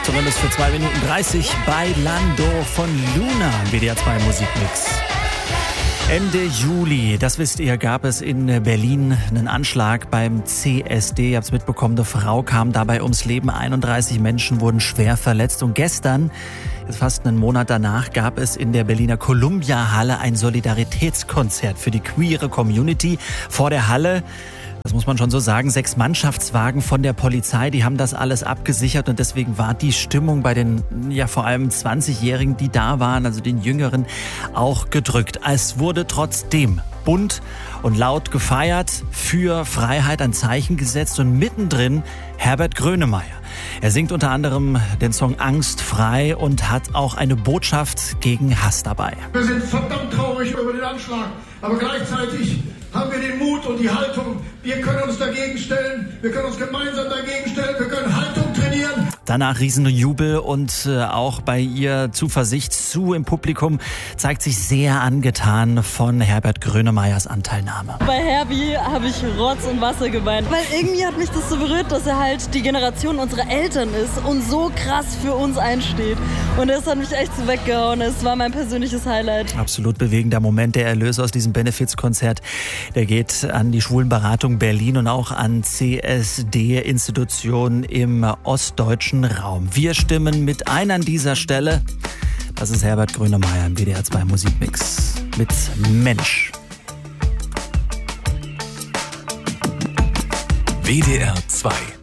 zumindest für 2 Minuten 30 bei Lando von Luna im WDR 2 Musikmix. Ende Juli, das wisst ihr, gab es in Berlin einen Anschlag beim CSD. Ihr habt es mitbekommen, eine Frau kam dabei ums Leben. 31 Menschen wurden schwer verletzt. Und gestern, jetzt fast einen Monat danach, gab es in der Berliner Columbia-Halle ein Solidaritätskonzert für die queere Community. Vor der Halle, das muss man schon so sagen, 6 Mannschaftswagen von der Polizei, die haben das alles abgesichert und deswegen war die Stimmung bei den, vor allem 20-Jährigen, die da waren, also den Jüngeren, auch gedrückt. Es wurde trotzdem bunt und laut gefeiert, für Freiheit ein Zeichen gesetzt und mittendrin Herbert Grönemeyer. Er singt unter anderem den Song Angstfrei und hat auch eine Botschaft gegen Hass dabei. Wir sind verdammt traurig über den Anschlag, aber gleichzeitig haben wir den Mut und die Haltung, wir können uns dagegen stellen, wir können uns gemeinsam dagegen stellen, wir können Haltung trainieren. Danach Riesenjubel und auch bei ihr Zuversicht im Publikum zeigt sich sehr angetan von Herbert Grönemeyers Anteilnahme. Bei Herbie habe ich Rotz und Wasser geweint, weil irgendwie hat mich das so berührt, dass er halt die Generation unserer Eltern ist und so krass für uns einsteht. Und das hat mich echt so weggehauen. Es war mein persönliches Highlight. Absolut bewegender Moment. Der Erlös aus diesem Benefizkonzert, der geht an die Schwulenberatung Berlin und auch an CSD-Institutionen im ostdeutschen Raum. Wir stimmen mit ein an dieser Stelle. Das ist Herbert Grönemeyer im WDR 2 Musikmix mit Mensch. WDR 2